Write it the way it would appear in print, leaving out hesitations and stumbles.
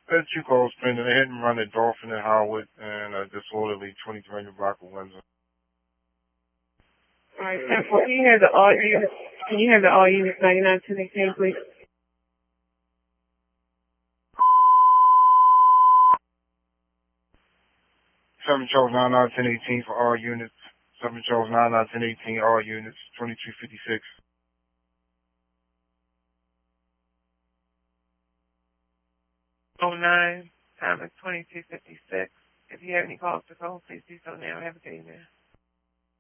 That's two calls, Brandon. They hit and run at Dolphin and Howard and disorderly 2300 block of Windsor. Alright, can you have the all units, 99 to the can, please? 7 Charles 99 1018 for all units. 7 Charles 99 1018 all units. 2256. Oh, 09, time is 22:56. If you have any calls to call, please do so now. Have a good evening.